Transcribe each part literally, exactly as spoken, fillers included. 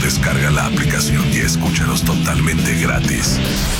descarga la aplicación y escúchanos totalmente gratis.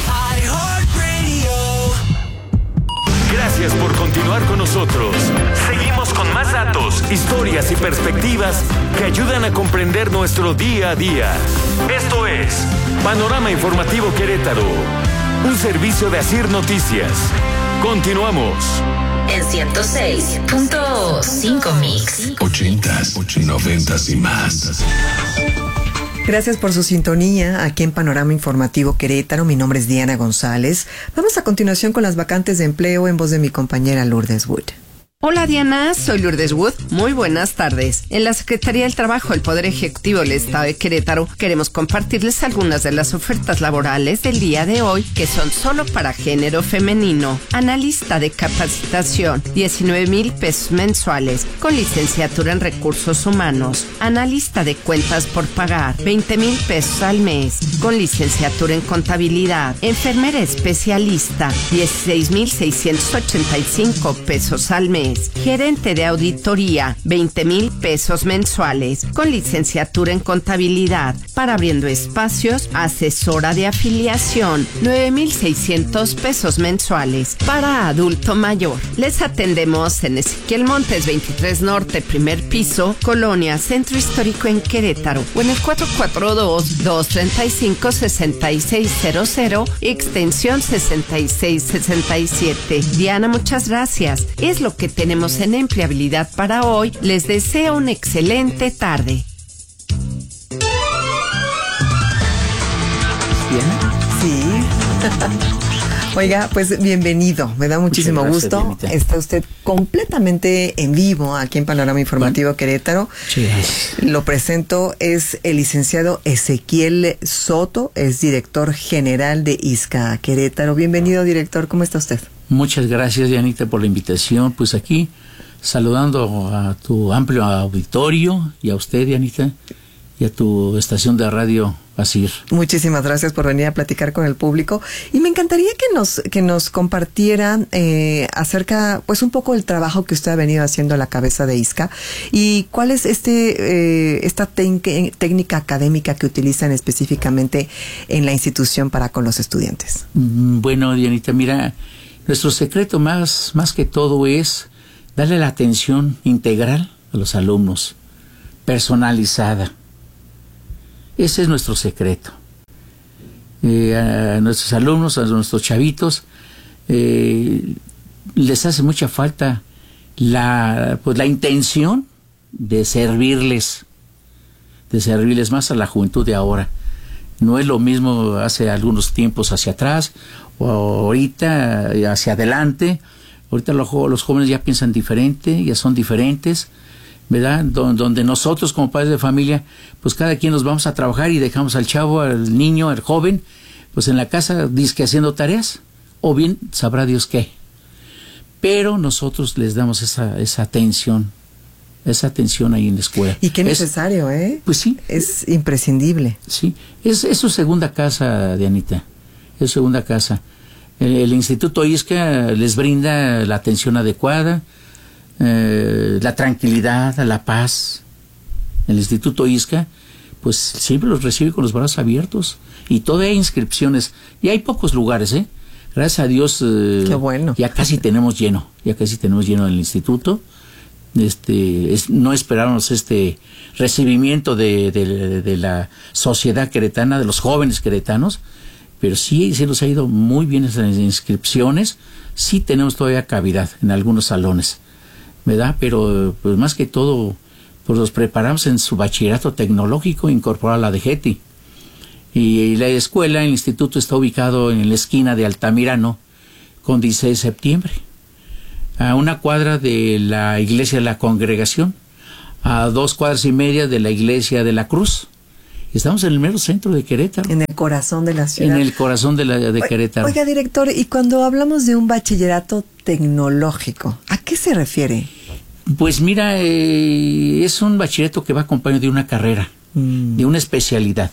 Gracias por continuar con nosotros. Seguimos con más datos, historias y perspectivas que ayudan a comprender nuestro día a día. Esto es Panorama Informativo Querétaro, un servicio de Asir Noticias. Continuamos. En ciento seis punto cinco Mix. Ochentas, noventas y más. Gracias por su sintonía aquí en Panorama Informativo Querétaro. Mi nombre es Diana González. Vamos a continuación con las vacantes de empleo en voz de mi compañera Lourdes Wood. Hola Diana, soy Lourdes Wood. Muy buenas tardes. En la Secretaría del Trabajo del Poder Ejecutivo del Estado de Querétaro queremos compartirles algunas de las ofertas laborales del día de hoy que son solo para género femenino. Analista de capacitación, diecinueve mil pesos mensuales con licenciatura en recursos humanos. Analista de cuentas por pagar, veinte mil pesos al mes con licenciatura en contabilidad. Enfermera especialista, dieciséis mil seiscientos ochenta y cinco pesos al mes. Gerente de auditoría, veinte mil pesos mensuales, con licenciatura en contabilidad. Para Abriendo Espacios, asesora de afiliación, nueve mil seiscientos pesos mensuales. Para adulto mayor, les atendemos en Ezequiel Montes veintitrés Norte, primer piso, Colonia Centro Histórico en Querétaro, o en el cuatro cuatro dos, dos tres cinco, seis seis cero cero, extensión sesenta y seis sesenta y siete. Diana, muchas gracias. Es lo que tenemos en empleabilidad para hoy. Les deseo una excelente tarde. ¿Bien? Sí. Oiga, pues bienvenido. Me da muchísimo gracias, gusto. Dianita. Está usted completamente en vivo aquí en Panorama Informativo bueno. Querétaro. Sí. Lo presento, es el licenciado Ezequiel Soto, es director general de I S C A Querétaro. Bienvenido, director. ¿Cómo está usted? Muchas gracias, Dianita, por la invitación. Pues aquí, saludando a tu amplio auditorio y a usted, Dianita, y a tu estación de radio Asir. Muchísimas gracias por venir a platicar con el público. Y me encantaría que nos que nos compartiera eh, acerca, pues un poco del trabajo que usted ha venido haciendo a la cabeza de I S C A y cuál es este eh, esta técnica académica que utilizan específicamente en la institución para con los estudiantes. Bueno, Dianita, mira, nuestro secreto más, más que todo es darle la atención integral a los alumnos, personalizada. Ese es nuestro secreto. Eh, a nuestros alumnos, a nuestros chavitos, eh, les hace mucha falta la, pues, la intención de servirles, de servirles más a la juventud de ahora. No es lo mismo hace algunos tiempos hacia atrás, o ahorita hacia adelante. Ahorita los, los jóvenes ya piensan diferente, ya son diferentes, ¿verdad? Donde nosotros como padres de familia, pues cada quien nos vamos a trabajar y dejamos al chavo, al niño, al joven, pues en la casa disque haciendo tareas, o bien sabrá Dios qué. Pero nosotros les damos esa, esa atención, esa atención ahí en la escuela. Y qué necesario, es, ¿eh? Pues sí. Es imprescindible. Sí, es, es su segunda casa, Dianita, es su segunda casa. El, el Instituto I S C A les brinda la atención adecuada, Eh, la tranquilidad, la paz. El Instituto I S C A pues siempre los recibe con los brazos abiertos y todavía hay inscripciones y hay pocos lugares, eh gracias a Dios. eh, Qué bueno. Ya casi tenemos lleno, ya casi tenemos lleno el instituto. Este es, no esperábamos este recibimiento de, de, de la sociedad queretana, de los jóvenes queretanos, pero sí se nos ha ido muy bien esas inscripciones. Sí tenemos todavía cavidad en algunos salones, ¿verdad? Pero pues más que todo, pues los preparamos en su bachillerato tecnológico incorporado a la de Getty. Y la escuela, el instituto está ubicado en la esquina de Altamirano con dieciséis de septiembre, a una cuadra de la iglesia de la Congregación, a dos cuadras y media de la iglesia de la Cruz. Estamos en el mero centro de Querétaro. En el corazón de la ciudad. En el corazón de, la, de Querétaro. Oiga, director, y cuando hablamos de un bachillerato tecnológico, ¿a qué se refiere? Pues mira, eh, es un bachillerato que va acompañado de una carrera, mm. de una especialidad.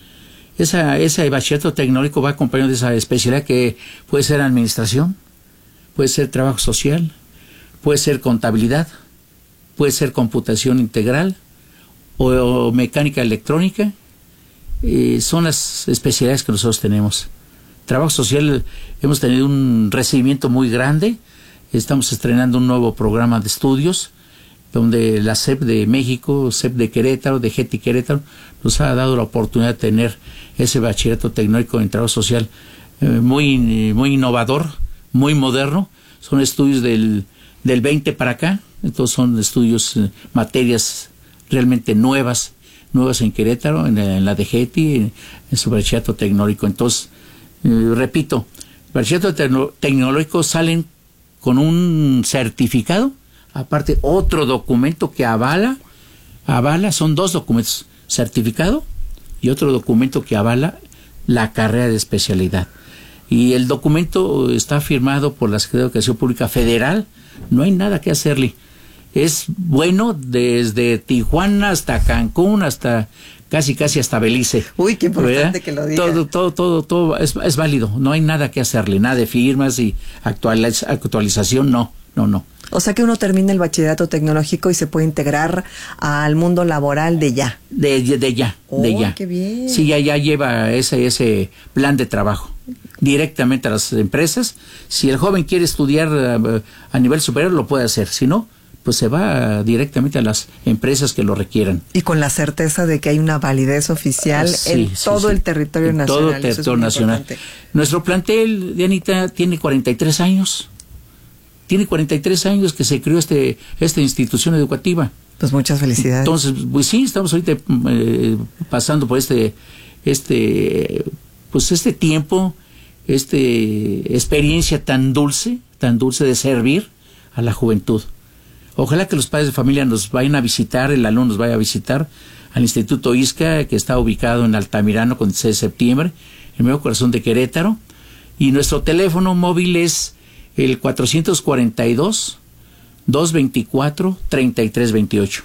Esa, ese bachillerato tecnológico va acompañado de esa especialidad que puede ser administración, puede ser trabajo social, puede ser contabilidad, puede ser computación integral, o, o mecánica electrónica, eh, son las especialidades que nosotros tenemos. Trabajo social, hemos tenido un recibimiento muy grande. Estamos estrenando un nuevo programa de estudios donde la S E P de México, S E P de Querétaro, de Getty Querétaro, nos ha dado la oportunidad de tener ese bachillerato tecnológico en trabajo social eh, muy, muy innovador, muy moderno. Son estudios del, del veinte para acá, entonces son estudios, eh, materias realmente nuevas, nuevas en Querétaro, en, en la de Getty, en, en su bachillerato tecnológico. Entonces, eh, repito, bachillerato tecno, tecnológico salen con un certificado, aparte otro documento que avala, avala, son dos documentos, certificado y otro documento que avala la carrera de especialidad. Y el documento está firmado por la Secretaría de Educación Pública Federal, no hay nada que hacerle. Es bueno desde Tijuana hasta Cancún, hasta casi casi hasta Belice. Uy, qué importante, ¿verdad? Que lo diga. Todo, todo, todo, todo es, es válido, no hay nada que hacerle, nada de firmas y actualiz, actualización, no, no, no. O sea que uno termina el bachillerato tecnológico y se puede integrar al mundo laboral de ya. De, de, de ya, oh, de ya. Qué bien. Sí, ya, ya lleva ese, ese plan de trabajo directamente a las empresas. Si el joven quiere estudiar a, a nivel superior, lo puede hacer. Si no, pues se va directamente a las empresas que lo requieran. Y con la certeza de que hay una validez oficial sí, en sí, todo sí. el territorio en nacional. Todo el territorio nacional. Importante. Nuestro plantel, Dianita, tiene cuarenta y tres años. Tiene cuarenta y tres años que se creó este esta institución educativa. Pues muchas felicidades. Entonces, pues sí, estamos ahorita eh, pasando por este este pues este tiempo, este experiencia tan dulce, tan dulce de servir a la juventud. Ojalá que los padres de familia nos vayan a visitar, el alumno nos vaya a visitar al Instituto ISCA, que está ubicado en Altamirano con dieciséis de septiembre, en el medio corazón de Querétaro, y nuestro teléfono móvil es el cuatrocientos cuarenta y dos, doscientos veinticuatro, treinta y tres veintiocho.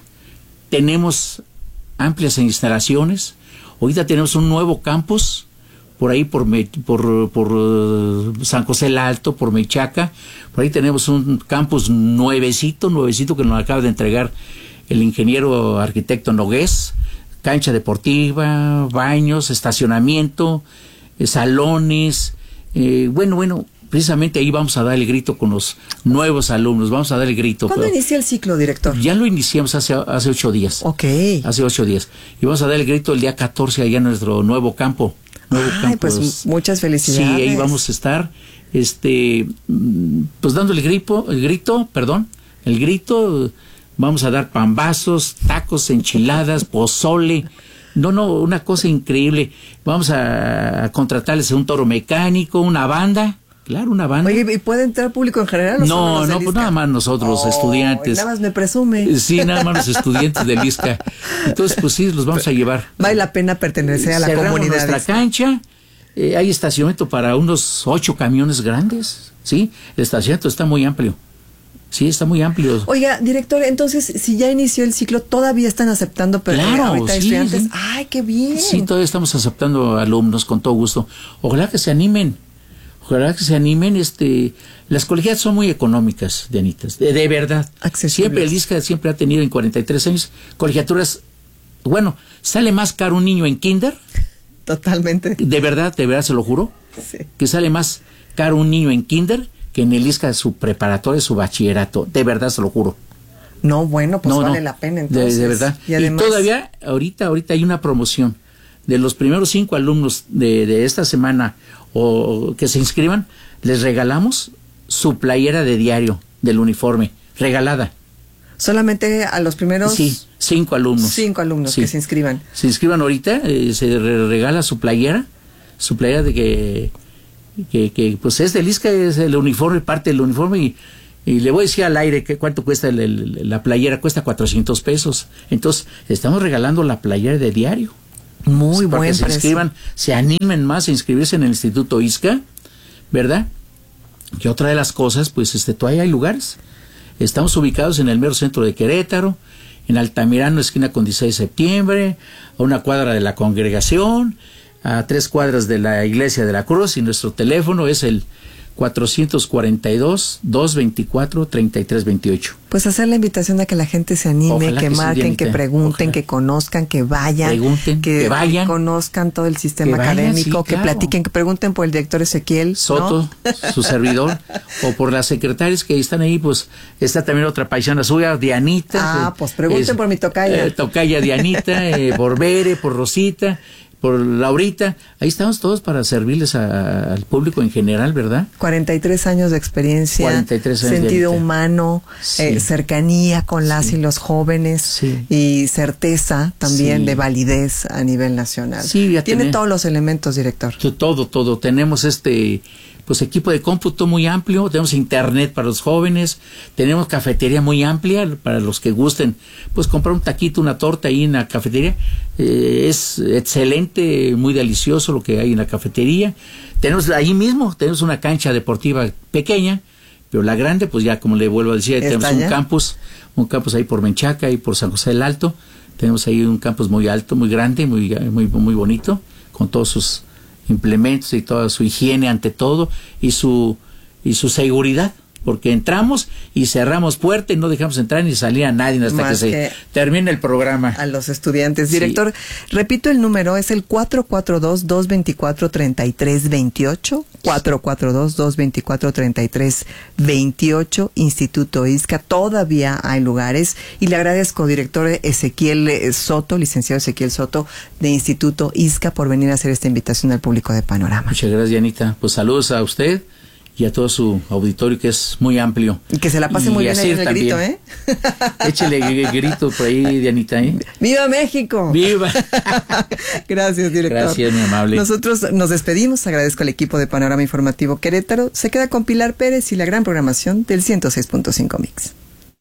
Tenemos amplias instalaciones. Ahorita tenemos un nuevo campus por ahí por por, por uh, San José el Alto, por Mechaca. Por ahí tenemos un campus nuevecito, nuevecito que nos acaba de entregar el ingeniero arquitecto Nogués. Cancha deportiva, baños, estacionamiento, eh, salones. Eh, bueno, bueno. Precisamente ahí vamos a dar el grito con los nuevos alumnos, vamos a dar el grito. ¿Cuándo pero inicia el ciclo, director? Ya lo iniciamos hace hace ocho días. Ok. Hace ocho días. Y vamos a dar el grito el día catorce allá en nuestro nuevo campo. Nuevo Ay, campo. Pues muchas felicidades. Sí, ahí vamos a estar, este, pues dando el grito, el grito, perdón, el grito, vamos a dar pambazos, tacos, enchiladas, pozole. No, no, una cosa increíble. Vamos a, a contratarles un toro mecánico, una banda. Claro, una banda. Oye, ¿y puede entrar público en general? ¿O no, no, pues nada más nosotros, oh, estudiantes. Nada más me presume. Sí, nada más los estudiantes del ISCA. Entonces, pues sí, los vamos a llevar. Vale la pena pertenecer a la Cerramos comunidad. Nuestra cancha, eh, hay estacionamiento para unos ocho camiones grandes, ¿sí? El estacionamiento está muy amplio. Sí, está muy amplio. Oiga, director, entonces, si ya inició el ciclo, ¿todavía están aceptando pero claro, ahorita sí, estudiantes? Sí. ¡Ay, qué bien! Sí, todavía estamos aceptando alumnos con todo gusto. Ojalá que se animen. Ojalá que se animen. Este, las colegiadas son muy económicas, Dianitas, de, de verdad. Siempre el ISCA siempre ha tenido en cuarenta y tres años colegiaturas. Bueno, sale más caro un niño en kinder. Totalmente. De verdad, de verdad se lo juro. Sí. Que sale más caro un niño en kinder que en el ISCA su preparatoria, su bachillerato. De verdad se lo juro. No, bueno, pues no, vale no, la pena entonces. De, de verdad. Y, además, y todavía, ahorita, ahorita hay una promoción. De los primeros cinco alumnos de, de esta semana o que se inscriban, les regalamos su playera de diario del uniforme, regalada. Solamente a los primeros... Sí, cinco alumnos. Cinco alumnos sí. que se inscriban. Se inscriban ahorita, eh, se re regala su playera, su playera de que, que, que pues es del ISCA, es el uniforme, parte del uniforme y... Y le voy a decir al aire que cuánto cuesta el, el, la playera, cuesta cuatrocientos pesos. Entonces, estamos regalando la playera de diario. Muy para buen que se precio. inscriban, se animen más a inscribirse en el Instituto ISCA, ¿verdad? Y otra de las cosas, pues este, todavía hay lugares. Estamos ubicados en el mero centro de Querétaro, en Altamirano, esquina con dieciséis de septiembre, a una cuadra de la congregación, a tres cuadras de la Iglesia de la Cruz, y nuestro teléfono es el cuatrocientos cuarenta y dos, doscientos veinticuatro, treinta y tres veintiocho. Pues hacer la invitación a que la gente se anime, Ojalá que, que sí, marquen, Dianita. que pregunten, Ojalá. que conozcan, que vayan, Pregunten, que vayan. conozcan todo el sistema Que vayan, académico, sí, que claro. platiquen, que pregunten por el director Ezequiel Soto, ¿no? su servidor, o por las secretarias que están ahí, pues está también otra paisana suya, Dianita. Ah, eh, pues pregunten es- por mi tocaya. eh, tocaya Dianita, eh, por Bere, por Rosita, por Laurita. Ahí estamos todos para servirles a- al público en general, ¿verdad? cuarenta y tres años de experiencia, cuarenta y tres años, sentido Dianita. humano, Sí. eh, cercanía con las Sí. y los jóvenes Sí. y certeza también Sí. de validez a nivel nacional. Sí, ya Tiene tiene- todos los elementos, director. Todo, todo. Tenemos este, pues equipo de cómputo muy amplio, tenemos internet para los jóvenes, tenemos cafetería muy amplia para los que gusten, pues comprar un taquito, una torta ahí en la cafetería, eh, es excelente, muy delicioso lo que hay en la cafetería. Tenemos ahí mismo, tenemos una cancha deportiva pequeña, pero la grande, pues ya como le vuelvo a decir, ¿Está tenemos un allá? campus, un campus ahí por Menchaca y por San José del Alto, tenemos ahí un campus muy alto, muy grande, muy, muy, muy bonito, con todos sus implementos y toda su higiene ante todo y su y su seguridad, porque entramos y cerramos puerta y no dejamos entrar ni salir a nadie hasta Más que se que termine el programa. A los estudiantes. Sí. Director, repito el número, es el cuatro cuatro dos, dos dos cuatro, tres tres dos ocho, cuatro cuatro dos, dos dos cuatro, tres tres dos ocho, Instituto ISCA. Todavía hay lugares y le agradezco, director Ezequiel eh, Soto, licenciado Ezequiel Soto de Instituto ISCA, por venir a hacer esta invitación al público de Panorama. Muchas gracias, Dianita. Pues saludos a usted y a todo su auditorio, que es muy amplio. Y que se la pase Y muy a bien ahí en Sir el grito, también. ¿eh? Échele gr- grito por ahí, Dianita, ¿eh? ¡Viva México! ¡Viva! Gracias, director. Gracias, mi amable. Nosotros nos despedimos. Agradezco al equipo de Panorama Informativo Querétaro. Se queda con Pilar Pérez y la gran programación del ciento seis punto cinco Mix.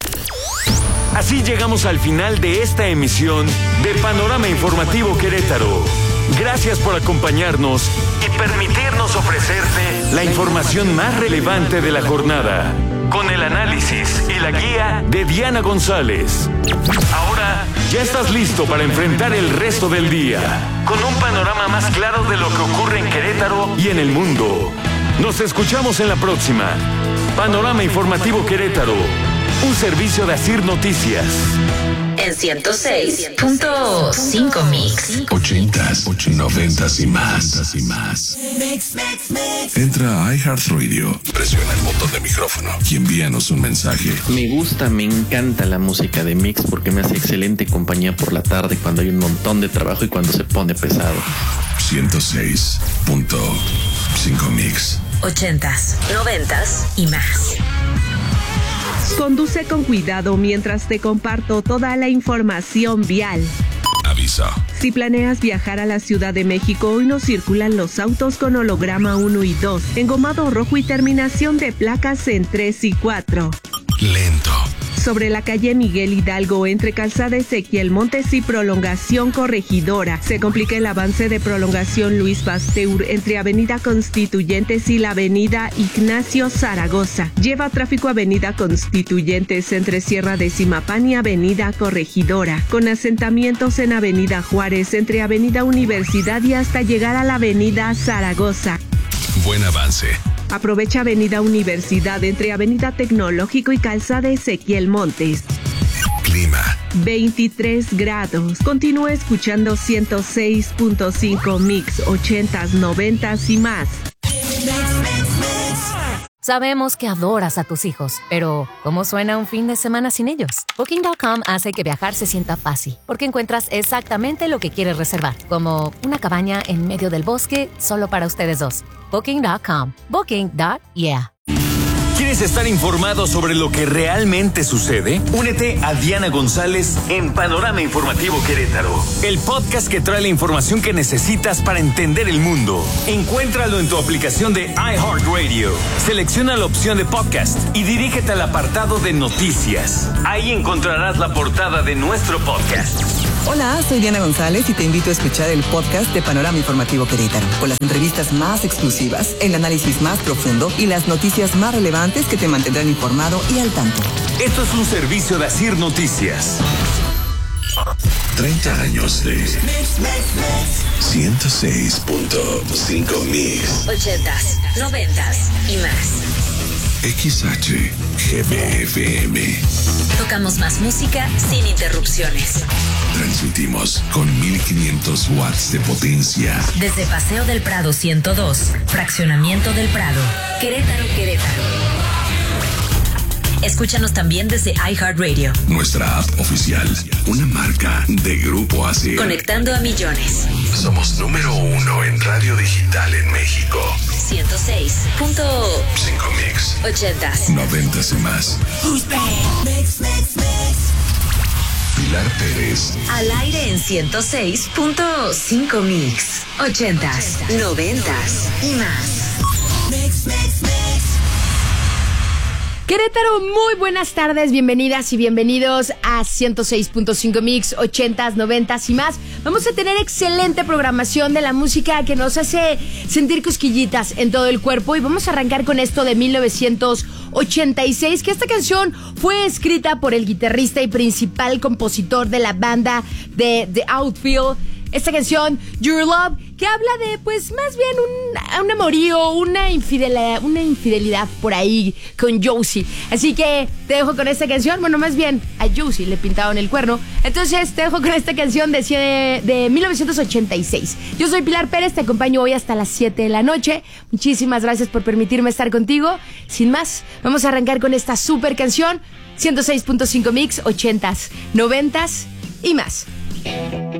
Así llegamos al final de esta emisión de Panorama Informativo Querétaro. Gracias por acompañarnos y permitirnos ofrecerte la información más relevante de la jornada, con el análisis y la guía de Diana González. Ahora ya estás listo para enfrentar el resto del día, con un panorama más claro de lo que ocurre en Querétaro y en el mundo. Nos escuchamos en la próxima. Panorama Informativo Querétaro, un servicio de Asir Noticias. En ciento seis punto cinco Mix. Ochentas, noventas y más. y más. Entra a iHeartRadio, presiona el botón de micrófono y envíanos un mensaje. Me gusta, me encanta la música de Mix porque me hace excelente compañía por la tarde cuando hay un montón de trabajo y cuando se pone pesado. ciento seis punto cinco Mix. Ochentas, noventas y más. Conduce con cuidado mientras te comparto toda la información vial. Aviso. Si planeas viajar a la Ciudad de México, hoy no circulan los autos con holograma uno y dos, engomado rojo y terminación de placas en tres y cuatro. Lento. Sobre la calle Miguel Hidalgo, entre Calzada Ezequiel Montes y Prolongación Corregidora, se complica el avance de Prolongación Luis Pasteur entre Avenida Constituyentes y la Avenida Ignacio Zaragoza. Lleva tráfico Avenida Constituyentes entre Sierra de Zimapán y Avenida Corregidora, con asentamientos en Avenida Juárez entre Avenida Universidad y hasta llegar a la Avenida Zaragoza. Buen avance. Aprovecha Avenida Universidad entre Avenida Tecnológico y Calzada Ezequiel Montes. Clima. veintitrés grados. Continúa escuchando ciento seis punto cinco Mix, ochentas, noventas y más. Sabemos que adoras a tus hijos, pero ¿cómo suena un fin de semana sin ellos? Booking punto com hace que viajar se sienta fácil, porque encuentras exactamente lo que quieres reservar, como una cabaña en medio del bosque solo para ustedes dos. Booking punto com. Booking punto yeah. ¿Quieres estar informado sobre lo que realmente sucede? Únete a Diana González en Panorama Informativo Querétaro, el podcast que trae la información que necesitas para entender el mundo. Encuéntralo en tu aplicación de iHeartRadio. Selecciona la opción de podcast y dirígete al apartado de noticias. Ahí encontrarás la portada de nuestro podcast. Hola, soy Diana González y te invito a escuchar el podcast de Panorama Informativo Querétaro, con las entrevistas más exclusivas, el análisis más profundo y las noticias más relevantes que te mantendrán informado y al tanto. Esto es un servicio de Asir Noticias. treinta años de ciento seis punto cinco Mix. Ochentas, noventas y más. X H G B F M. Tocamos más música sin interrupciones. Transmitimos con mil quinientos watts de potencia. Desde Paseo del Prado ciento dos, Fraccionamiento del Prado, Querétaro, Querétaro. Escúchanos también desde iHeartRadio. Nuestra app oficial, una marca de Grupo Asir. Conectando a millones. Somos número uno en radio digital en México. ciento seis punto cinco Mix. Ochentas. Noventas y más. Mix, mix, mix. Pilar Pérez. Al aire en ciento seis punto cinco Mix. Ochentas, noventas y más. Mix, mix, mix. Querétaro, muy buenas tardes, bienvenidas y bienvenidos a ciento seis punto cinco Mix, ochentas, noventas y más. Vamos a tener excelente programación de la música que nos hace sentir cosquillitas en todo el cuerpo y vamos a arrancar con esto de mil novecientos ochenta y seis, que esta canción fue escrita por el guitarrista y principal compositor de la banda de The Outfield. Esta canción, Your Love, que habla de, pues, más bien un, un amorío, una infidelidad, una infidelidad por ahí con Josie. Así que te dejo con esta canción. Bueno, más bien a Josie le pintaron el cuerno. Entonces te dejo con esta canción de, de, de mil novecientos ochenta y seis. Yo soy Pilar Pérez, te acompaño hoy hasta las siete de la noche. Muchísimas gracias por permitirme estar contigo. Sin más, vamos a arrancar con esta super canción. ciento seis punto cinco Mix, ochentas, noventas y más.